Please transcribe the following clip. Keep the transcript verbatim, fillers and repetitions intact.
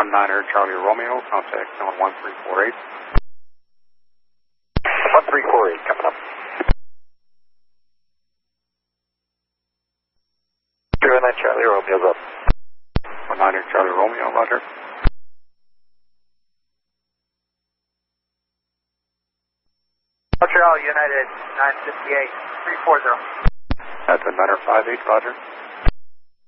one niner Charlie Romeo, contact zone one three four eight. one three four eight, coming up. two nine Charlie Romeo's up. one niner Charlie Romeo, roger. Montreal United nine fifty-eight, three four zero. That's a niner five eight, roger.